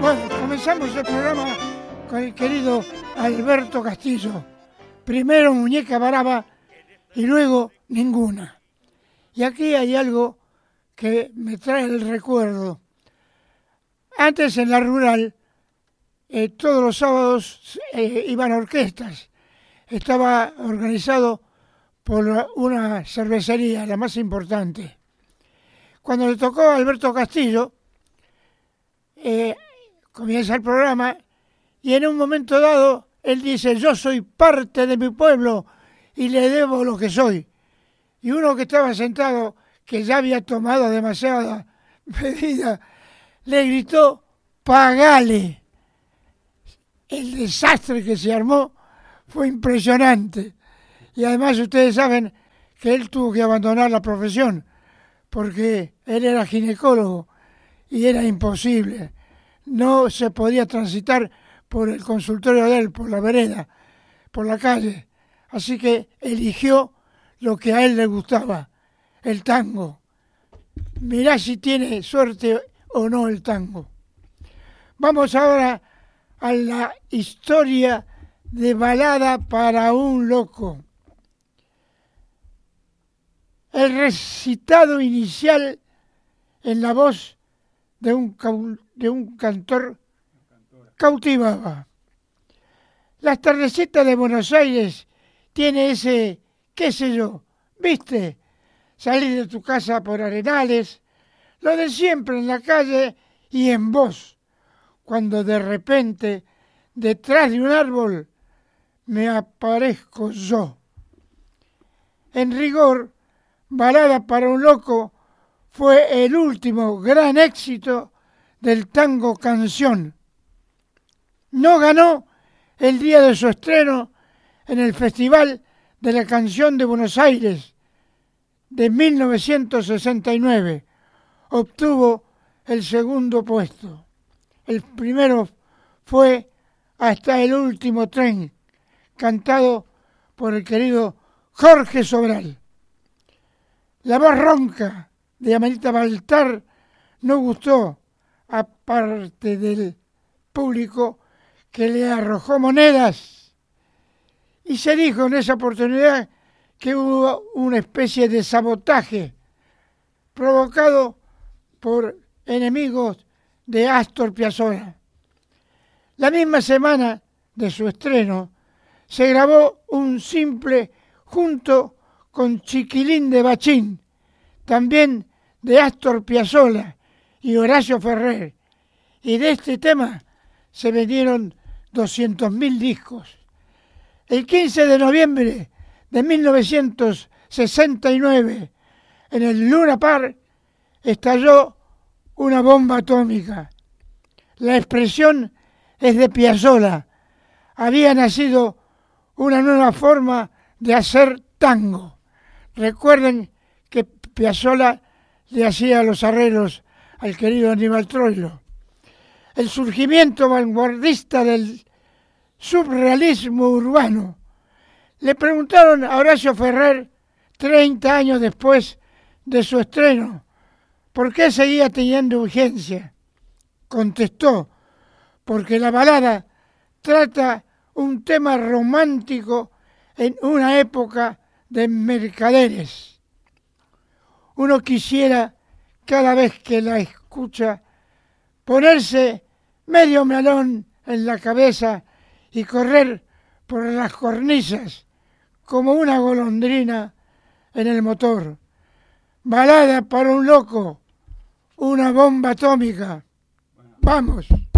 Bueno, comenzamos el programa con el querido Alberto Castillo. Primero Muñeca Brava y luego Ninguna. Y aquí hay algo que me trae el recuerdo. Antes en la rural, todos los sábados iban orquestas. Estaba organizado por una cervecería, la más importante. Cuando le tocó a Alberto Castillo, comienza el programa y en un momento dado él dice: yo soy parte de mi pueblo y le debo lo que soy. Y uno que estaba sentado, que ya había tomado demasiada bebida, le gritó: pagale. El desastre que se armó fue impresionante. Y además ustedes saben que él tuvo que abandonar la profesión porque él era ginecólogo y era imposible. No se podía transitar por el consultorio de él, por la vereda, por la calle. Así que eligió lo que a él le gustaba, el tango. Mirá si tiene suerte o no el tango. Vamos ahora a la historia de Balada para un loco. El recitado inicial en la voz de un cantor cautivaba. Las tardecitas de Buenos Aires tiene ese, qué sé yo, ¿viste? Salir de tu casa por Arenales, lo de siempre en la calle y en voz, cuando de repente, detrás de un árbol, me aparezco yo. En rigor, Balada para un loco fue el último gran éxito del tango canción. No ganó el día de su estreno en el Festival de la Canción de Buenos Aires de 1969. Obtuvo el segundo puesto. El primero fue Hasta el último tren, cantado por el querido Jorge Sobral. La voz ronca de Amelita Baltar no gustó, aparte del público que le arrojó monedas. Y se dijo en esa oportunidad que hubo una especie de sabotaje provocado por enemigos de Astor Piazzolla. La misma semana de su estreno se grabó un simple junto con Chiquilín de Bachín, también de Astor Piazzolla y Horacio Ferrer, y de este tema se vendieron 200.000 discos. El 15 de noviembre de 1969, en el Luna Park, estalló una bomba atómica. La expresión es de Piazzolla. Había nacido una nueva forma de hacer tango. Recuerden que Piazzolla le hacía los arreglos al querido Aníbal Troilo. El surgimiento vanguardista del surrealismo urbano. Le preguntaron a Horacio Ferrer, 30 años después de su estreno, ¿por qué seguía teniendo vigencia? Contestó: porque la balada trata un tema romántico en una época de mercaderes. Uno quisiera, cada vez que la escucha, ponerse medio melón en la cabeza y correr por las cornisas como una golondrina en el motor. Balada para un loco, una bomba atómica. ¡Vamos!